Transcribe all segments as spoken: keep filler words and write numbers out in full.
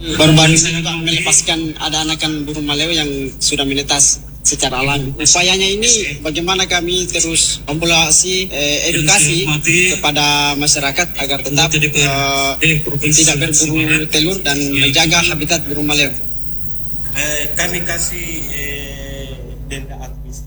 Baru-baru ini juga melepaskan ada anakan burung maleo yang sudah menetas secara alami. Upayanya ini bagaimana kami terus populasi eh, edukasi kepada masyarakat agar tetap eh, tidak berburu telur dan menjaga habitat burung maleo. Eh, kami kasih eh, denda administrasi.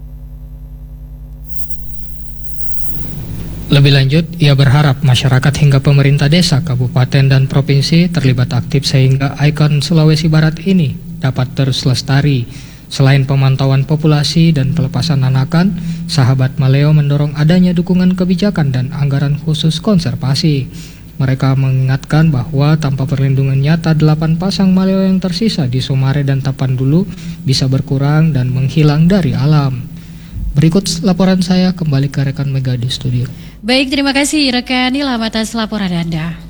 Lebih lanjut, ia berharap masyarakat hingga pemerintah desa, kabupaten, dan provinsi terlibat aktif sehingga ikon Sulawesi Barat ini dapat terus lestari. Selain pemantauan populasi dan pelepasan anakan, sahabat maleo mendorong adanya dukungan kebijakan dan anggaran khusus konservasi. Mereka mengingatkan bahwa tanpa perlindungan nyata delapan pasang maleo yang tersisa di Somare dan Tapandulu bisa berkurang dan menghilang dari alam. Berikut laporan saya, kembali ke rekan Mega di studio. Baik, terima kasih rekan Ilham atas laporan Anda.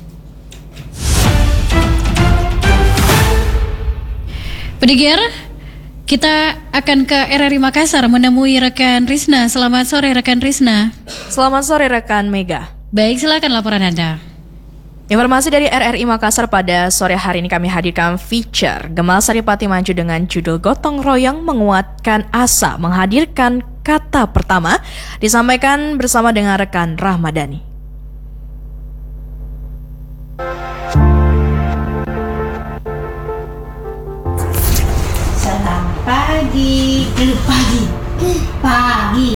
Pendengar, kita akan ke R R I Makassar menemui rekan Risna. Selamat sore rekan Risna. Selamat sore rekan Mega. Baik, silakan laporan Anda. Informasi dari R R I Makassar pada sore hari ini kami hadirkan feature Gemal Saripati maju dengan judul Gotong Royong Menguatkan Asa menghadirkan kata pertama, disampaikan bersama dengan rekan Rahmadani. Pagi, eh, pagi, pagi.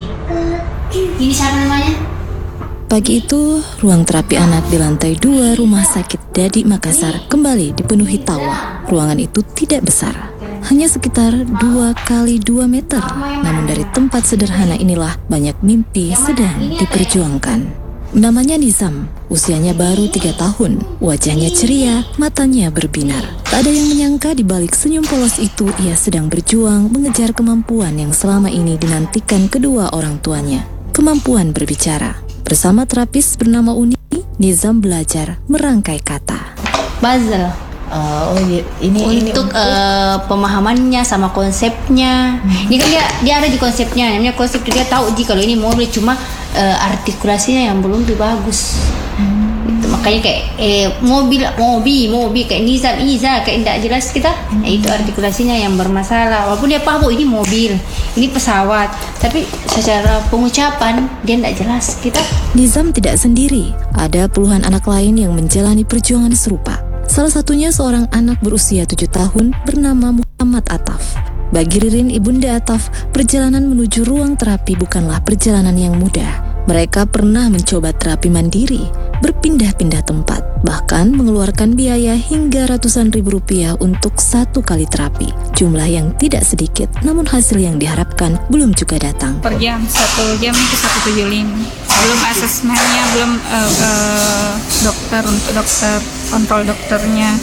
Ini siapa namanya? Pagi itu, ruang terapi anak di lantai dua Rumah Sakit Dadi Makassar kembali dipenuhi tawa. Ruangan itu tidak besar, hanya sekitar dua kali dua meter. Namun dari tempat sederhana inilah banyak mimpi sedang diperjuangkan. Namanya Nizam, usianya baru tiga tahun, wajahnya ceria, matanya berbinar. Tak ada yang menyangka di balik senyum polos itu ia sedang berjuang mengejar kemampuan yang selama ini dinantikan kedua orang tuanya. Kemampuan berbicara. Bersama terapis bernama Uni, Nizam belajar merangkai kata. Puzzle. Uh, oh ini untuk ini uh, pemahamannya sama konsepnya. Hmm. Ini kan dia dia ada di konsepnya. Namanya konsep dia tahu ji kalau ini mobil, cuma uh, artikulasinya yang belum lebih bagus. Hmm. Itu makanya kayak eh, mobil mobil mobil kayak Nizam Iza kayak tidak jelas kita. Hmm. Eh, itu artikulasinya yang bermasalah. Walaupun dia paham oh, ini mobil, ini pesawat, tapi secara pengucapan dia tidak jelas kita. Nizam tidak sendiri. Ada puluhan anak lain yang menjalani perjuangan serupa. Salah satunya seorang anak berusia tujuh tahun bernama Muhammad Ataf. Bagi Ririn ibunda Ataf, perjalanan menuju ruang terapi bukanlah perjalanan yang mudah. Mereka pernah mencoba terapi mandiri, berpindah-pindah tempat, bahkan mengeluarkan biaya hingga ratusan ribu rupiah untuk satu kali terapi. Jumlah yang tidak sedikit, namun hasil yang diharapkan belum juga datang. Per jam, satu jam itu seratus tujuh puluh lima. Belum asesmennya, belum uh, uh, dokter untuk dokter, kontrol dokternya.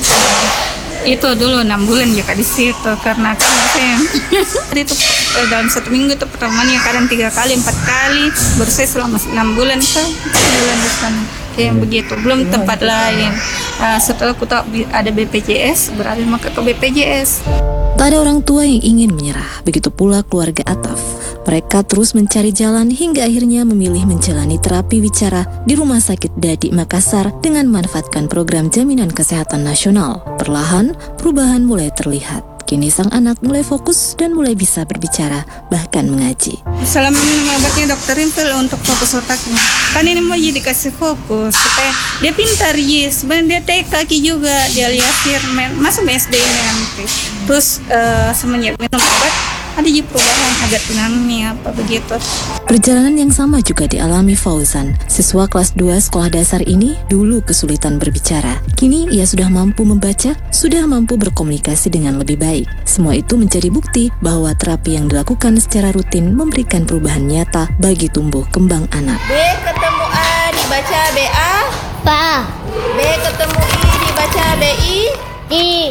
Itu dulu enam bulan juga di situ karena kan saya itu dalam satu minggu itu pertemuannya kadang tiga kali empat kali baru saya selama enam bulan kan bulan di sana kayak begitu belum tempat lain. Nah, setelah aku tahu ada B P J S beralih maka ke B P J S. Tak ada orang tua yang ingin menyerah, begitu pula keluarga Ataf. Mereka terus mencari jalan hingga akhirnya memilih menjalani terapi bicara di Rumah Sakit Dadi Makassar dengan memanfaatkan program Jaminan Kesehatan Nasional. Perlahan, perubahan mulai terlihat. Kini sang anak mulai fokus dan mulai bisa berbicara, bahkan mengaji. Selama minum obatnya dokter Impel untuk fokus otaknya. Kan ini mau jadi kasih fokus supaya dia pintar yes. Sebenarnya dia T K juga, dia lihat firman, masuk S D ini nanti. Terus uh, semenjak minum obat ada juga perubahan agak tenangnya apa begitu. Perjalanan yang sama juga dialami Fauzan. Siswa kelas dua sekolah dasar ini dulu kesulitan berbicara. Kini ia sudah mampu membaca, sudah mampu berkomunikasi dengan lebih baik. Semua itu menjadi bukti bahwa terapi yang dilakukan secara rutin memberikan perubahan nyata bagi tumbuh kembang anak. B ketemu A dibaca B A. Pa. B ketemu I dibaca B I. I.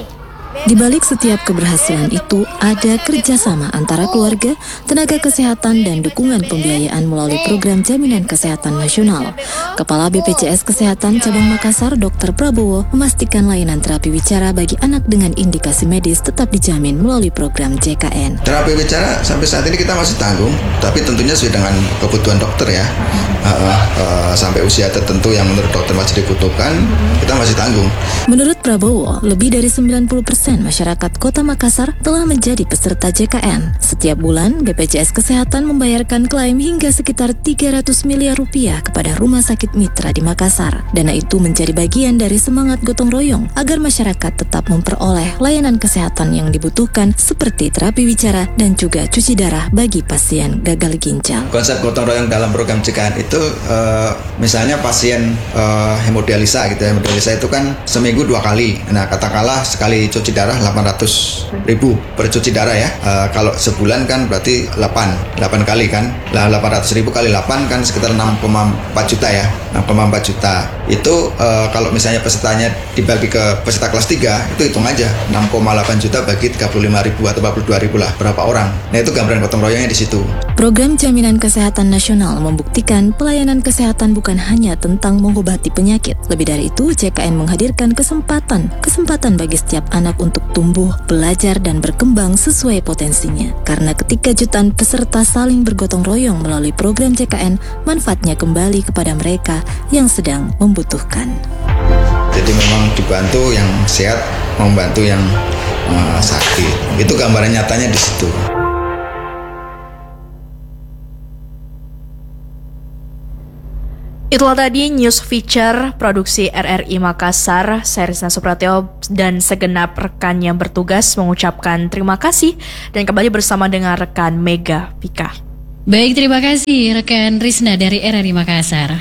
Di balik setiap keberhasilan itu, ada kerjasama antara keluarga, tenaga kesehatan, dan dukungan pembiayaan melalui program Jaminan Kesehatan Nasional. Kepala B P J S Kesehatan Cabang Makassar, dokter Prabowo, memastikan layanan terapi wicara bagi anak dengan indikasi medis tetap dijamin melalui program J K N. Terapi wicara sampai saat ini kita masih tanggung, tapi tentunya sesuai dengan kebutuhan dokter ya. Uh, uh, sampai usia tertentu yang menurut dokter masih dibutuhkan, kita masih tanggung. Menurut Prabowo, lebih dari sembilan puluh persen masyarakat Kota Makassar telah menjadi peserta J K N. Setiap bulan, B P J S Kesehatan membayarkan klaim hingga sekitar tiga ratus miliar rupiah kepada rumah sakit mitra di Makassar. Dana itu menjadi bagian dari semangat gotong royong agar masyarakat tetap memperoleh layanan kesehatan yang dibutuhkan seperti terapi wicara dan juga cuci darah bagi pasien gagal ginjal. Konsep gotong royong dalam program J K N itu uh, misalnya pasien uh, hemodialisa gitu ya. Hemodialisa itu kan seminggu dua kali. Nah, katakanlah sekali cuci darah delapan ratus ribu per cuci darah ya. Uh, kalau sebulan kan berarti delapan kali kan. Lah delapan ratus ribu kali delapan kan sekitar enam koma empat juta ya. enam koma empat juta. Itu uh, kalau misalnya pesertanya dibagi ke peserta kelas tiga, itu hitung aja enam koma delapan juta bagi tiga puluh lima ribu atau empat puluh dua ribu lah berapa orang. Nah, itu gambaran gotong royongnya di situ. Program Jaminan Kesehatan Nasional membuktikan pelayanan kesehatan bukan hanya tentang mengobati penyakit. Lebih dari itu, J K N menghadirkan kesempatan, kesempatan bagi setiap anak untuk tumbuh, belajar, dan berkembang sesuai potensinya. Karena ketika jutaan peserta saling bergotong royong melalui program J K N, manfaatnya kembali kepada mereka yang sedang membutuhkan. Jadi memang dibantu yang sehat, membantu yang uh, sakit. Itu gambaran nyatanya di situ. Itulah tadi news feature produksi R R I Makassar. Saya Rizna Supratyo dan segenap rekan yang bertugas mengucapkan terima kasih dan kembali bersama dengan rekan Mega Pika. Baik, terima kasih rekan Rizna dari R R I Makassar.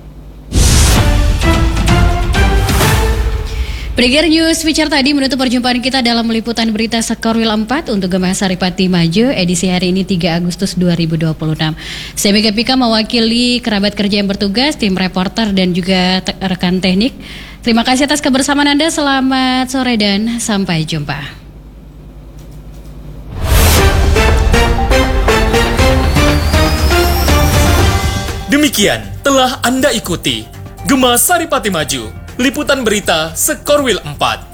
Pendengar News Feature tadi menutup perjumpaan kita dalam liputan berita Sekorwil empat untuk Gemah Saripati Maju edisi hari ini tiga Agustus dua ribu dua puluh enam. Saya Mega Pika mewakili kerabat kerja yang bertugas, tim reporter dan juga te- rekan teknik. Terima kasih atas kebersamaan Anda, selamat sore dan sampai jumpa. Demikian telah Anda ikuti Gemah Saripati Maju, liputan berita Sekorwil empat.